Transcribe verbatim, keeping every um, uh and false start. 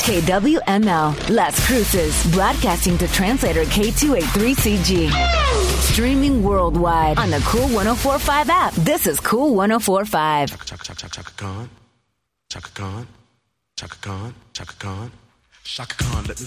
K W M L, Las Cruces, broadcasting to translator K two eighty-three C G. Streaming worldwide on the Cool ten forty-five app. This is Cool ten forty-five. Chaka, chaka, chaka, chaka Khan. Chaka Khan. Chaka Khan. Chaka Khan. Chaka Khan. Let me